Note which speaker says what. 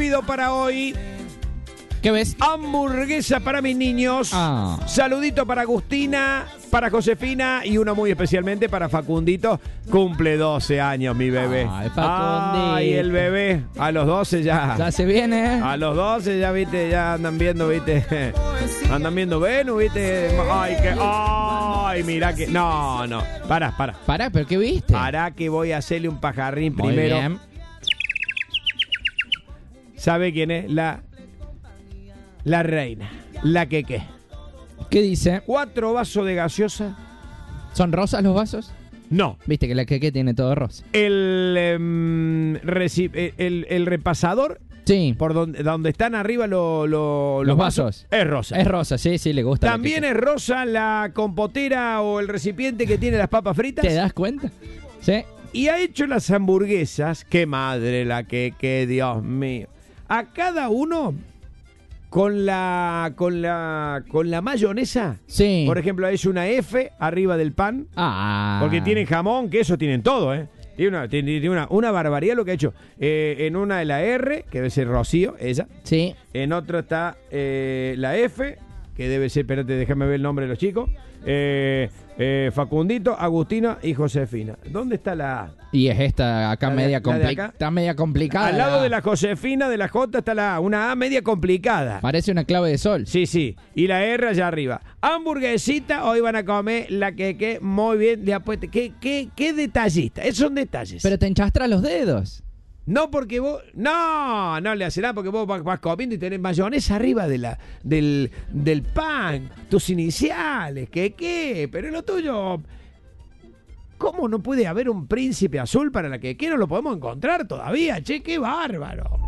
Speaker 1: pido para hoy?
Speaker 2: ¿Qué ves?
Speaker 1: Hamburguesa para mis niños. Saludito para Agustina, para Josefina y uno muy especialmente para Facundito. Cumple 12 años mi bebé.
Speaker 2: Ay, Facundito.
Speaker 1: Ay, el bebé. A los 12 ya.
Speaker 2: Ya se viene.
Speaker 1: A los 12 ya, viste, ya andan viendo, viste. Andan viendo Venus, viste. Ay, mira que. No. Pará,
Speaker 2: ¿pero qué viste?
Speaker 1: Pará que voy a hacerle un pajarrín
Speaker 2: Muy
Speaker 1: primero.
Speaker 2: bien.
Speaker 1: ¿Sabe quién es? La reina. La queque.
Speaker 2: ¿Qué dice?
Speaker 1: 4 vasos de gaseosa.
Speaker 2: ¿Son rosas los vasos?
Speaker 1: No.
Speaker 2: Viste que la queque tiene todo rosa.
Speaker 1: El repasador.
Speaker 2: Sí.
Speaker 1: Por donde están arriba los
Speaker 2: vasos.
Speaker 1: Es rosa.
Speaker 2: Es rosa, sí, le gusta.
Speaker 1: También es rosa la compotera o el recipiente que tiene las papas fritas.
Speaker 2: ¿Te das cuenta? Sí.
Speaker 1: Y ha hecho las hamburguesas. Qué madre la queque, Dios mío. A cada uno con la mayonesa.
Speaker 2: Sí.
Speaker 1: Por ejemplo, ha hecho una F arriba del pan. Porque tienen jamón, queso, tienen todo, ¿eh? Tiene una barbaridad lo que ha hecho. En una de la R, que debe ser Rocío, ella.
Speaker 2: Sí.
Speaker 1: En otra está la F, que debe ser, espérate, déjame ver el nombre de los chicos. Facundito, Agustina y Josefina. ¿Dónde está la A?
Speaker 2: Y es esta acá media complicada. Está media complicada.
Speaker 1: Al lado de la Josefina, de la J, está la A. Una A media complicada.
Speaker 2: Parece una clave de sol.
Speaker 1: Sí. Y la R allá arriba. Hamburguesita, hoy van a comer la queque muy bien. Le apuesto. ¿Qué detallista? Esos son detalles.
Speaker 2: Pero te enchastras los dedos.
Speaker 1: No, porque vos... No le hace nada porque vos vas comiendo y tenés mayonesa arriba del pan. Tus iniciales. ¿Qué? Pero lo tuyo... ¿Cómo no puede haber un príncipe azul para la que no lo podemos encontrar todavía? Che, qué bárbaro.